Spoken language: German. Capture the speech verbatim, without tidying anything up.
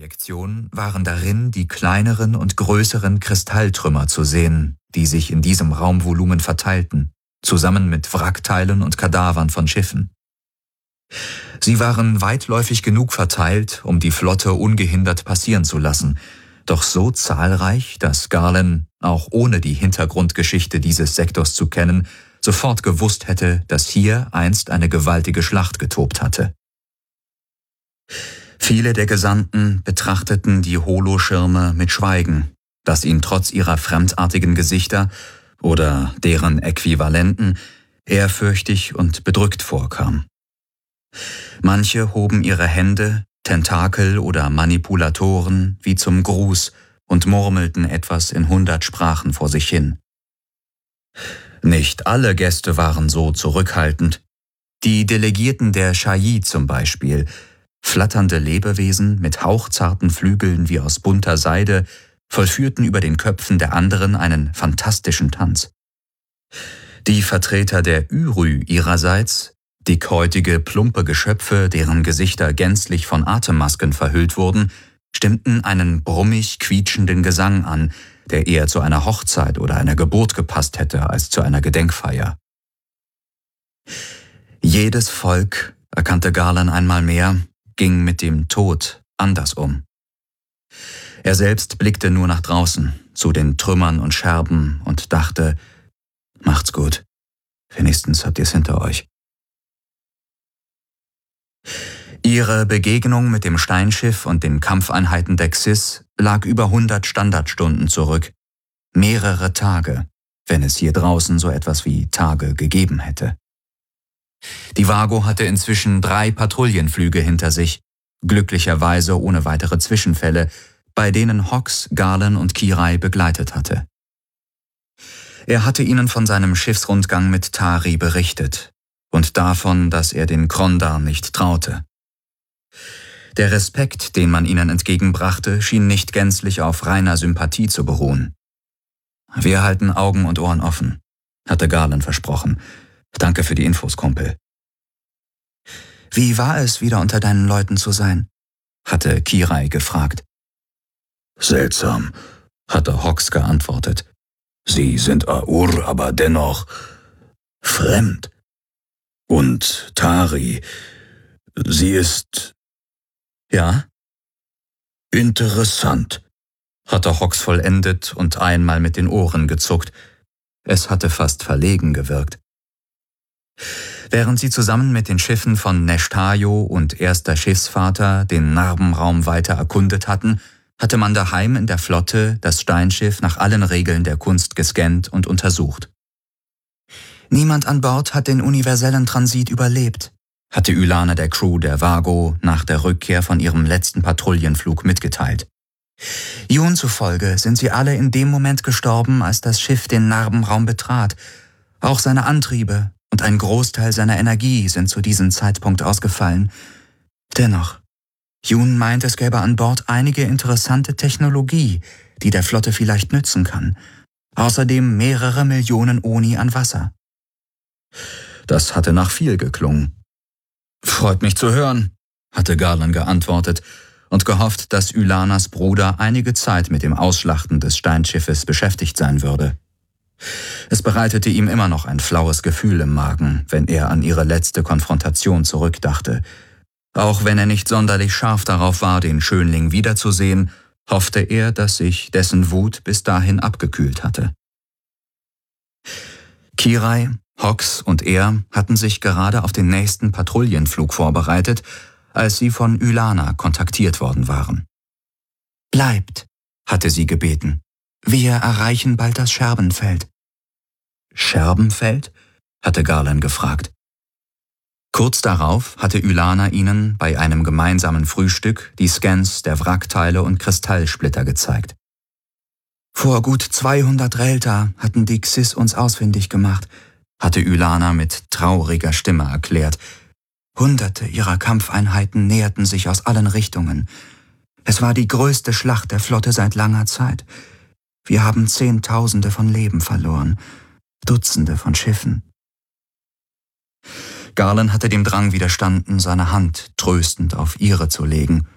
Projektion waren darin die kleineren und größeren Kristalltrümmer zu sehen, die sich in diesem Raumvolumen verteilten, zusammen mit Wrackteilen und Kadavern von Schiffen. Sie waren weitläufig genug verteilt, um die Flotte ungehindert passieren zu lassen, doch so zahlreich, dass Garland, auch ohne die Hintergrundgeschichte dieses Sektors zu kennen, sofort gewusst hätte, dass hier einst eine gewaltige Schlacht getobt hatte. Viele der Gesandten betrachteten die Holoschirme mit Schweigen, das ihnen trotz ihrer fremdartigen Gesichter oder deren Äquivalenten ehrfürchtig und bedrückt vorkam. Manche hoben ihre Hände, Tentakel oder Manipulatoren wie zum Gruß und murmelten etwas in hundert Sprachen vor sich hin. Nicht alle Gäste waren so zurückhaltend. Die Delegierten der Shai zum Beispiel, flatternde Lebewesen mit hauchzarten Flügeln wie aus bunter Seide, vollführten über den Köpfen der anderen einen fantastischen Tanz. Die Vertreter der Ürü ihrerseits, dickhäutige, plumpe Geschöpfe, deren Gesichter gänzlich von Atemmasken verhüllt wurden, stimmten einen brummig quietschenden Gesang an, der eher zu einer Hochzeit oder einer Geburt gepasst hätte als zu einer Gedenkfeier. Jedes Volk, erkannte Garland einmal mehr, ging mit dem Tod anders um. Er selbst blickte nur nach draußen, zu den Trümmern und Scherben und dachte, macht's gut, wenigstens habt ihr's hinter euch. Ihre Begegnung mit dem Steinschiff und den Kampfeinheiten der Xyz lag über hundert Standardstunden zurück. Mehrere Tage, wenn es hier draußen so etwas wie Tage gegeben hätte. Die Vago hatte inzwischen drei Patrouillenflüge hinter sich, glücklicherweise ohne weitere Zwischenfälle, bei denen Hawks, Garland und Kirai begleitet hatte. Er hatte ihnen von seinem Schiffsrundgang mit Tari berichtet und davon, dass er den Krondar nicht traute. Der Respekt, den man ihnen entgegenbrachte, schien nicht gänzlich auf reiner Sympathie zu beruhen. »Wir halten Augen und Ohren offen«, hatte Garland versprochen. »Danke für die Infos, Kumpel.« »Wie war es, wieder unter deinen Leuten zu sein?« hatte Kirai gefragt. »Seltsam«, hatte Hawks geantwortet. »Sie sind Aur, aber dennoch fremd. Und Tari, sie ist...« »Ja?« »Interessant«, hatte Hawks vollendet und einmal mit den Ohren gezuckt. Es hatte fast verlegen gewirkt. Während sie zusammen mit den Schiffen von Neshtayo und erster Schiffsvater den Narbenraum weiter erkundet hatten, hatte man daheim in der Flotte das Steinschiff nach allen Regeln der Kunst gescannt und untersucht. »Niemand an Bord hat den universellen Transit überlebt«, hatte Ylana der Crew der Vago nach der Rückkehr von ihrem letzten Patrouillenflug mitgeteilt. Jun zufolge sind sie alle in dem Moment gestorben, als das Schiff den Narbenraum betrat. Auch seine Antriebe und ein Großteil seiner Energie sind zu diesem Zeitpunkt ausgefallen. Dennoch, Jun meint, es gäbe an Bord einige interessante Technologie, die der Flotte vielleicht nützen kann. Außerdem mehrere Millionen Oni an Wasser. Das hatte nach viel geklungen. »Freut mich zu hören«, hatte Garland geantwortet und gehofft, dass Ylanas Bruder einige Zeit mit dem Ausschlachten des Steinschiffes beschäftigt sein würde. Es bereitete ihm immer noch ein flaues Gefühl im Magen, wenn er an ihre letzte Konfrontation zurückdachte. Auch wenn er nicht sonderlich scharf darauf war, den Schönling wiederzusehen, hoffte er, dass sich dessen Wut bis dahin abgekühlt hatte. Kirai, Hawks und er hatten sich gerade auf den nächsten Patrouillenflug vorbereitet, als sie von Ylana kontaktiert worden waren. »Bleibt«, hatte sie gebeten. »Wir erreichen bald das Scherbenfeld.« »Scherbenfeld?« hatte Garland gefragt. Kurz darauf hatte Ylana ihnen bei einem gemeinsamen Frühstück die Scans der Wrackteile und Kristallsplitter gezeigt. »Vor gut zweihundert Relta hatten die Xyz uns ausfindig gemacht«, hatte Ylana mit trauriger Stimme erklärt. »Hunderte ihrer Kampfeinheiten näherten sich aus allen Richtungen. Es war die größte Schlacht der Flotte seit langer Zeit. Wir haben Zehntausende von Leben verloren, Dutzende von Schiffen.« Garland hatte dem Drang widerstanden, seine Hand tröstend auf ihre zu legen.